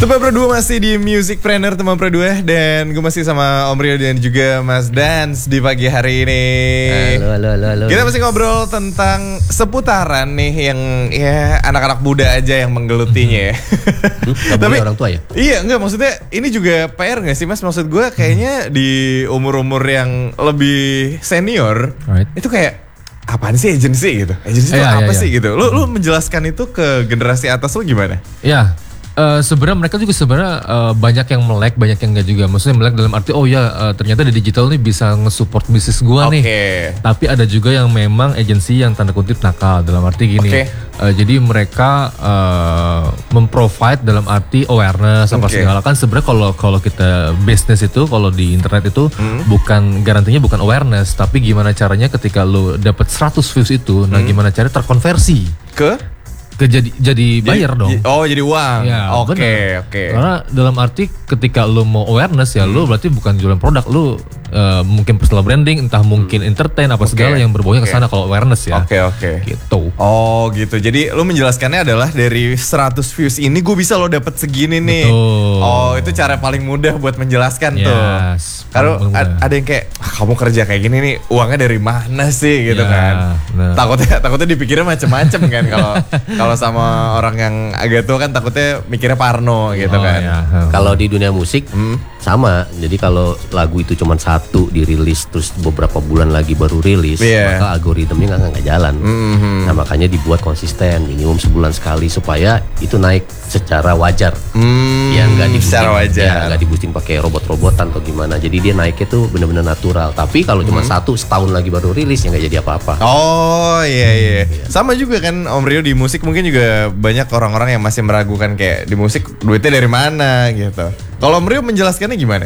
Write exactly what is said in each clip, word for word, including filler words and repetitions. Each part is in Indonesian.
Teman Berdua masih di Musicpreneur Teman Berdua. Dan gue masih sama Om Rio dan juga Mas Dance di pagi hari ini. Halo, halo, halo, halo. Kita masih ngobrol tentang seputaran nih yang ya anak-anak muda aja yang menggelutinya ya. Hmm, gak boleh orang tua ya? Iya enggak, maksudnya ini juga P R gak sih Mas? Maksud gue kayaknya di umur-umur yang lebih senior, Right. itu kayak apaan sih agensi gitu? Agensi itu Iya, apa iya, sih iya. gitu? Lu, lu menjelaskan itu ke generasi atas lu gimana? Ya, eh, sebenarnya mereka juga sebenarnya eh, banyak yang melek, banyak yang enggak juga. Maksudnya melek dalam arti, oh ya eh, ternyata di digital nih bisa nge-support bisnis gua Oke. nih. Tapi ada juga yang memang agensi yang tanda kutip nakal, dalam arti gini. Oke. eh, jadi mereka eh, memprovide dalam arti awareness apa Oke. segala. Kan sebenarnya kalau kalau kita bisnis itu, kalau di internet itu Hmm. bukan garantinya bukan awareness, tapi gimana caranya ketika lu dapat seratus views itu, nah Hmm. gimana caranya terkonversi Ke? ke jadi jadi bayar dong. Jadi- Oh jadi uang. Ya, Oke bener. oke. Karena dalam arti ketika lu mau awareness ya, lu berarti bukan jualan produk, lu eh, mungkin personal branding, entah mungkin entertain apa Oke. segala yang berbaunya ke Oke. sana kalau awareness ya. Oke oke. Gitu. Oh gitu. Jadi lu menjelaskannya adalah dari seratus views ini gue bisa lo dapet segini nih. Betul. Oh itu cara paling mudah buat menjelaskan tuh. Yes. Kalau Paling a- mudah. ada yang kayak "Ah, kamu kerja kayak gini nih uangnya dari mana sih gitu Ya, kan. bener. Takutnya takutnya dipikirnya macem-macem kan kalau kalau sama orang yang agak tua kan takutnya mikirnya parno gitu Oh, kan. ya. Kalau di dunia musik Hmm. sama, jadi kalau lagu itu cuma satu dirilis terus beberapa bulan lagi baru rilis, Iya. maka algoritmnya nggak nggak jalan. Mhm. Nah makanya dibuat konsisten, minimum sebulan sekali supaya itu naik secara wajar. Hmm, Ya nggak diboosting, secara wajar. ya nggak diboosting pakai robot-robotan atau gimana. Jadi dia naiknya tuh benar-benar natural. Tapi kalau cuma satu setahun lagi baru rilis ya nggak jadi apa-apa. Oh iya iya. Sama juga kan Om Rio di musik mungkin juga banyak orang-orang yang masih meragukan kayak di musik duitnya dari mana gitu. Kalau Om Rio menjelaskannya gimana?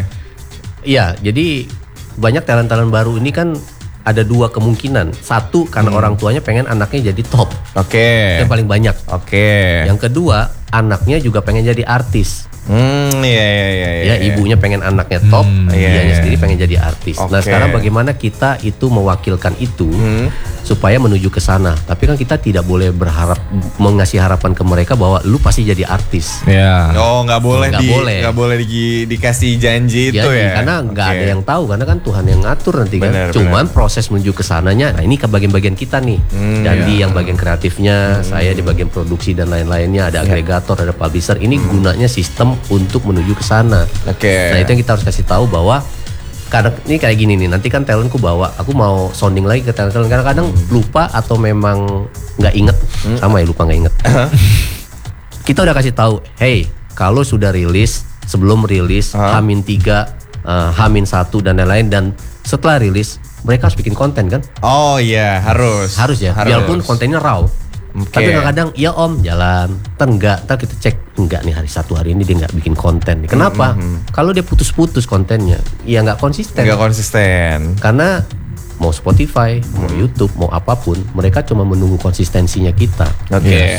Iya, jadi banyak talent-talent baru ini kan ada dua kemungkinan. Satu karena Hmm. orang tuanya pengen anaknya jadi top, Oke. yang paling banyak. Oke. Yang kedua, anaknya juga pengen jadi artis. Hmm iya iya iya. Ya, ibunya pengen anaknya top, Hmm, iya, dianya iya. sendiri pengen jadi artis. Nah, Oke. sekarang bagaimana kita itu mewakilkan itu Hmm. supaya menuju ke sana. Tapi kan kita tidak boleh berharap mengasih harapan ke mereka bahwa lu pasti jadi artis. Ya. Oh nggak boleh Nggak di boleh. nggak boleh di- dikasih janji itu Jadi, ya. karena nggak Oke. ada yang tahu, karena kan Tuhan yang ngatur nanti kan. Benar, Cuman proses menuju ke sananya, nah ini ke bagian-bagian kita nih. Hmm, Jadi iya. yang bagian kreatifnya, saya di bagian produksi dan lain-lainnya, ada agregator, ada publisher. Ini gunanya sistem untuk menuju ke sana. Oke. Nah itu yang kita harus kasih tahu bahwa kadang ini kayak gini nih, nanti kan talentku bawa, aku mau sounding lagi ke talent-talent, kadang-kadang lupa atau memang nggak inget, sama ya lupa nggak inget. Kita udah kasih tahu, hey kalau sudah rilis, sebelum rilis, Hah? Hamin tiga, eh, Hamin satu dan lain-lain, dan setelah rilis mereka harus bikin konten kan, Oh iya harus. harus ya, Harus. biarpun kontennya raw. Oke. Tapi kadang-kadang ya om jalan, ntar enggak, ntar kita cek enggak nih hari satu hari ini dia nggak bikin konten. nih. Kenapa? Kalau dia putus-putus kontennya, ya nggak konsisten. Nggak konsisten. Karena mau Spotify, mau YouTube, mau apapun, mereka cuma menunggu konsistensinya kita. Oke.